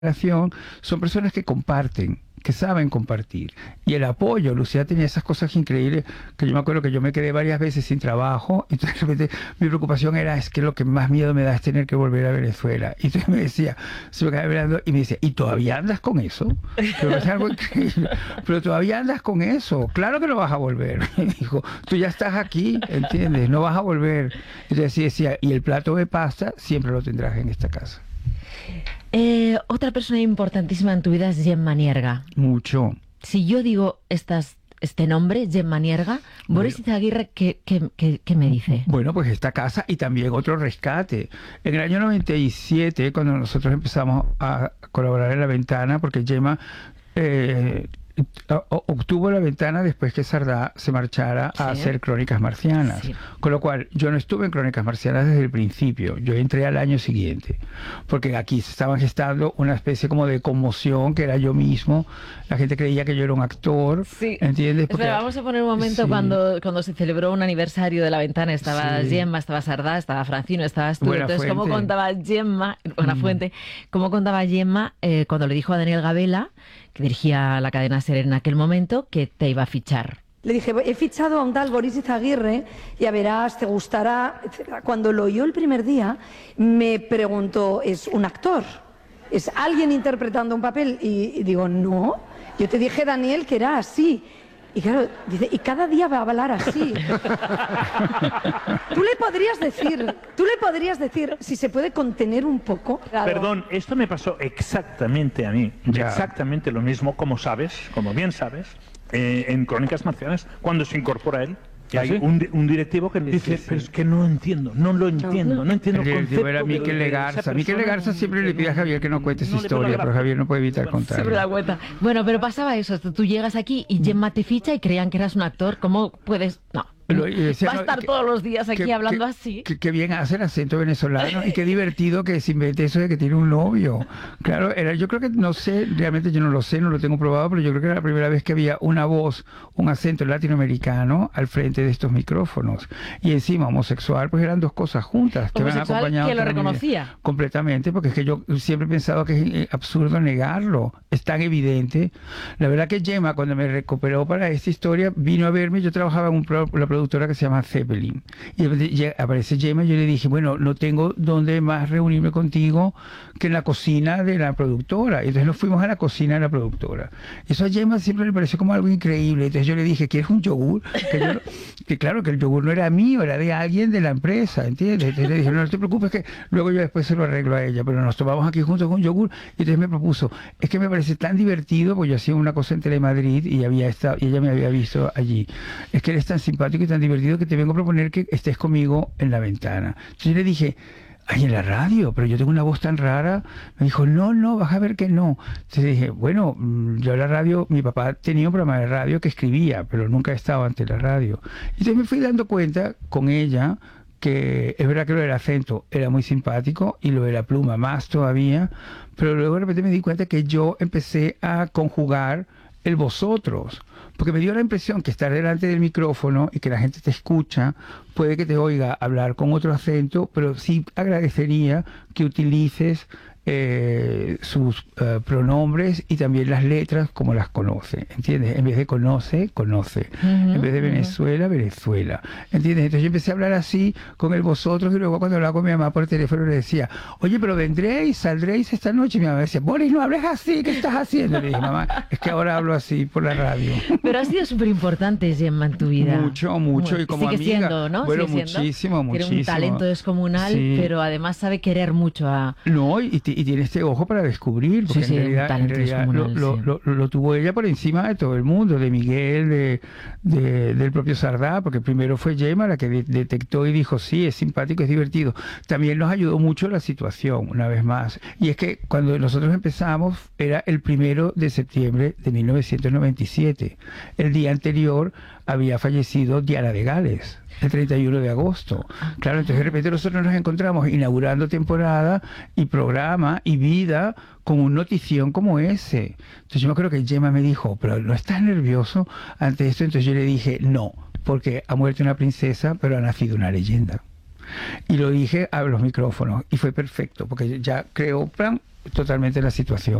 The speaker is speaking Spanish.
son personas que comparten, que saben compartir. Y el apoyo, Lucía tenía esas cosas increíbles, que yo me acuerdo que yo me quedé varias veces sin trabajo, y entonces de repente mi preocupación era, es que lo que más miedo me da es tener que volver a Venezuela. Y entonces me decía, se me quedaba mirando y me decía, ¿y todavía andas con eso? Pero es algo increíble, pero todavía andas con eso, claro que no vas a volver. Me dijo, tú ya estás aquí, ¿entiendes? No vas a volver. Entonces sí decía, y el plato de pasta siempre lo tendrás en esta casa. Otra persona importantísima en tu vida es Gemma Nierga. Mucho. Si yo digo este nombre, Gemma Nierga, Boris Izaguirre, ¿qué me dice? Bueno, pues esta casa y también otro rescate. En el año 97, cuando nosotros empezamos a colaborar en La Ventana, porque Gemma obtuvo La Ventana después que Sardá se marchara a hacer Crónicas Marcianas. Sí. Con lo cual, yo no estuve en Crónicas Marcianas desde el principio. Yo entré al año siguiente. Porque aquí se estaban gestando una especie como de conmoción, que era yo mismo. La gente creía que yo era un actor. Sí. ¿Entiendes? Porque, espera, vamos a poner un momento cuando se celebró un aniversario de La Ventana. Estaba Gemma, estaba Sardá, estaba Francino, estabas tú. Buena Entonces, Fuente. ¿cómo contaba Gemma, Buenafuente, cómo contaba Gemma cuando le dijo a Daniel Gabela, que dirigía la cadena SER en aquel momento, que te iba a fichar? Le dije, he fichado a un tal Boris Izaguirre, ya verás, te gustará, etc. Cuando lo oyó el primer día, me preguntó, ¿es un actor? ¿Es alguien interpretando un papel? Y digo, no, yo te dije, Daniel, que era así. Y claro, dice, y cada día va a hablar así. Tú le podrías decir, si se puede contener un poco. Claro. Perdón, esto me pasó exactamente a mí, exactamente lo mismo, como bien sabes, en Crónicas Marcianas, cuando se incorpora él. Y hay un directivo que me dice, pero es que no entiendo el concepto. El directivo era Miquel Legarza. Miquel Legarza siempre le pide a Javier que no cuente esa historia, pero Javier no puede evitar contarla. Siempre la cuenta. Bueno, pero pasaba eso, tú llegas aquí y Gemma te ficha y creían que eras un actor, ¿cómo puedes...? No. Va a estar todos los días aquí hablando así. Qué bien hace el acento venezolano y qué divertido que se invente eso de que tiene un novio. Claro, yo creo que, no sé, realmente yo no lo sé, no lo tengo probado, pero yo creo que era la primera vez que había una voz, un acento latinoamericano al frente de estos micrófonos. Y encima homosexual, pues eran dos cosas juntas que me han acompañado. Que lo reconocía. Completamente, porque es que yo siempre he pensado que es absurdo negarlo. Es tan evidente. La verdad que Gemma, cuando me recuperó para esta historia, vino a verme. Yo trabajaba en la productora que se llama Zeppelin. Y aparece Gemma y yo le dije, bueno, no tengo dónde más reunirme contigo que en la cocina de la productora. Y entonces nos fuimos a la cocina de la productora. Eso a Gemma siempre le pareció como algo increíble. Entonces yo le dije, ¿quieres un yogur? Que claro, que el yogur no era mío, era de alguien de la empresa, ¿entiendes? Entonces le dije, no te preocupes, que luego yo después se lo arreglo a ella, pero nos tomamos aquí juntos con un yogur. Y entonces me propuso, es que me parece tan divertido, pues yo hacía una cosa en Telemadrid y ella me había visto allí. Es que eres tan simpático y tan divertido que te vengo a proponer que estés conmigo en La Ventana. Entonces yo le dije, ay, en la radio, pero yo tengo una voz tan rara. Me dijo, no, vas a ver que no. Entonces dije, bueno, yo la radio, mi papá tenía un programa de radio que escribía, pero nunca he estado ante la radio. Y entonces me fui dando cuenta con ella que es verdad que lo del acento era muy simpático y lo de la pluma más todavía, pero luego de repente me di cuenta que yo empecé a conjugar el vosotros, porque me dio la impresión que estar delante del micrófono y que la gente te escucha, puede que te oiga hablar con otro acento, pero sí agradecería que utilices sus pronombres y también las letras como las conoce, ¿entiendes? En vez de conoce, en vez de Venezuela, Venezuela, ¿entiendes? Entonces yo empecé a hablar así con el vosotros y luego cuando hablaba con mi mamá por teléfono le decía, oye, pero saldréis esta noche, y mi mamá decía, Boris, no hables así, ¿qué estás haciendo? Le dije, mamá, es que ahora hablo así por la radio. Pero ha sido súper importante, Gemma, en tu vida. Mucho, y como sigue amiga, siendo, ¿no? bueno, sigue siendo. muchísimo. Tiene un talento descomunal, pero además sabe querer mucho a... No, y tiene este ojo para descubrir, porque en realidad lo tuvo ella por encima de todo el mundo, de Miguel, del propio Sardá, porque primero fue Gemma la que detectó y dijo, sí, es simpático, es divertido. También nos ayudó mucho la situación, una vez más. Y es que cuando nosotros empezamos, era el 1 de septiembre de 1997. El día anterior había fallecido Diana de Gales, el 31 de agosto. Claro, entonces de repente nosotros nos encontramos inaugurando temporada y programa y vida con un notición como ese. Entonces yo me acuerdo que Gemma me dijo, pero ¿no estás nervioso ante esto? Entonces yo le dije, no, porque ha muerto una princesa, pero ha nacido una leyenda. Y lo dije a los micrófonos y fue perfecto, porque ya creo, totalmente la situación.